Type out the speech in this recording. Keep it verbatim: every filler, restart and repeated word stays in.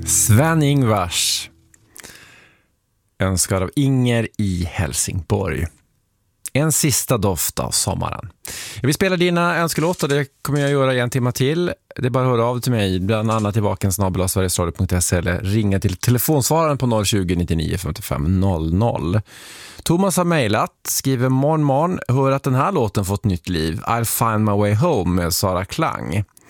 Sven-Ingvars, önskar av Inger i Helsingborg. En sista doft av sommaren. Jag vill spela dina önskelåtar, det kommer jag göra i en timme till. Det är bara att höra av till mig, bland annat i vaken snabel-a sverigesradio punkt se eller ringa till telefonsvararen på noll tjugo, nittionio, femtiofem, noll noll. Thomas har mejlat, skriver morgon morgon, hör att den här låten fått nytt liv. I'll find my way home med Sara Klang.